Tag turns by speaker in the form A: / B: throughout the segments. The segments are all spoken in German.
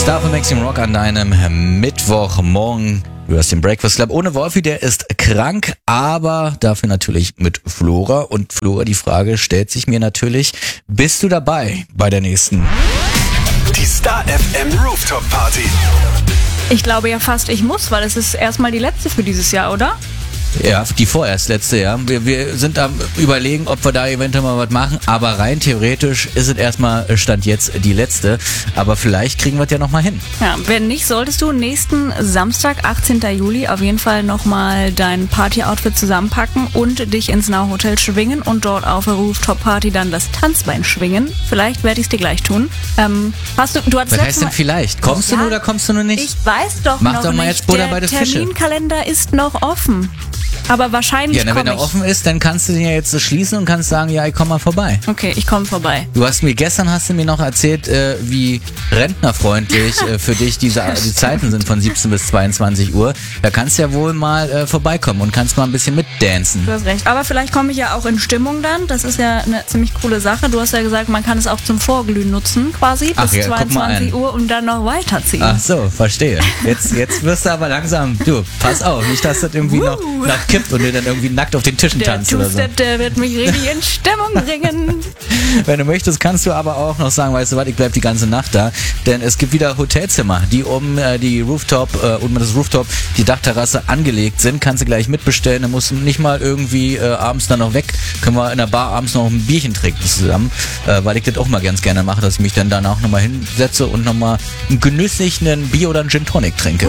A: Star von Maxim Rock an deinem Mittwochmorgen. Du hast den Breakfast Club ohne Wolfi, der ist krank, aber dafür natürlich mit Flora. Und Flora, die Frage stellt sich mir natürlich, bist du dabei bei der nächsten?
B: Die Star FM Rooftop Party.
C: Ich glaube ja fast, ich muss, weil es ist erstmal die letzte für dieses Jahr, oder?
A: Ja, die vorerst letzte, ja. Wir sind am Überlegen, ob wir da eventuell mal was machen, aber rein theoretisch ist es erstmal Stand jetzt die letzte, aber vielleicht kriegen wir es ja nochmal hin.
C: Ja, wenn nicht, solltest du nächsten Samstag, 18. Juli, auf jeden Fall nochmal dein Party-Outfit zusammenpacken und dich ins Now Hotel schwingen und dort auf der Rooftop-Party dann das Tanzbein schwingen. Vielleicht werde ich es dir gleich tun.
A: Was heißt denn vielleicht? Kommst du nur oder kommst du nur nicht?
C: Ich weiß doch
A: Mach
C: noch
A: doch mal
C: nicht.
A: jetzt Butter bei
C: Der
A: den Fische.
C: Terminkalender ist noch offen. Aber wahrscheinlich
A: Ja, wenn er offen ist, dann kannst du den ja jetzt so schließen und kannst sagen, ja, ich komm mal vorbei.
C: Okay, ich komme vorbei.
A: Gestern hast du mir noch erzählt, wie rentnerfreundlich für dich die Zeiten sind von 17 bis 22 Uhr. Da kannst du ja wohl mal vorbeikommen und kannst mal ein bisschen mitdancen.
C: Du hast recht. Aber vielleicht komme ich ja auch in Stimmung dann. Das ist ja eine ziemlich coole Sache. Du hast ja gesagt, man kann es auch zum Vorglühen nutzen, quasi, bis 22 Uhr und dann noch weiterziehen.
A: Ach so, verstehe. Jetzt wirst du aber langsam, du, pass auf, nicht, dass das irgendwie noch kippt und du dann irgendwie nackt auf den Tischen tanzt oder so.
C: Der wird mich richtig in Stimmung bringen.
A: Wenn du möchtest, kannst du aber auch noch sagen, weißt du was, ich bleib die ganze Nacht da, denn es gibt wieder Hotelzimmer, die um die Rooftop, das Rooftop, die Dachterrasse angelegt sind, kannst du gleich mitbestellen, dann musst du nicht mal irgendwie abends dann noch weg, können wir in der Bar abends noch ein Bierchen trinken zusammen, weil ich das auch mal ganz gerne mache, dass ich mich dann danach nochmal hinsetze und nochmal einen genüsslichen Bier oder einen Gin Tonic trinke.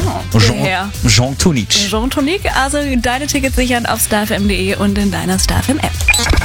A: Jean Tonic.
C: Jean Tonic, also deine Tickets sichern auf starfm.de und in deiner StarFM App.